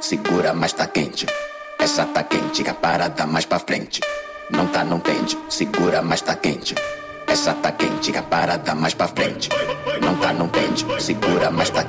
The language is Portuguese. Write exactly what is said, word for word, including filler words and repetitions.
segura, mas tá quente. Essa tá quente, que a parada mais pra frente. Não tá, não tende, segura, mas tá quente. Essa tá quente, que a parada mais pra frente. Não tá, não tende, segura, mas tá